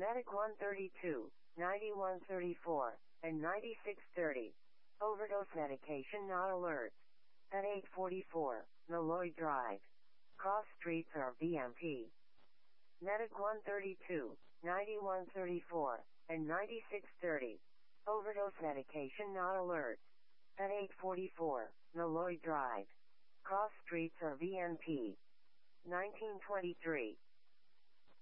Medic 132, 9134, and 9630. Overdose medication not alert. At 844, Malloy Drive. Cross streets are VMP. Medic 132, 9134, and 9630. Overdose medication not alert. At 844, Malloy Drive. Cross streets are VMP. 1923.